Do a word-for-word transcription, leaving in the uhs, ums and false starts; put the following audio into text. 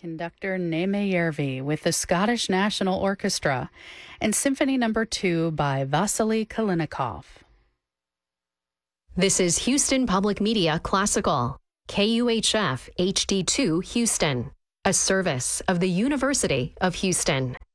Conductor Neme Järvi with the Scottish National Orchestra and Symphony Number Two by Vasily Kalinikov. This is Houston Public Media Classical, K U H F H D two Houston, a service of the University of Houston.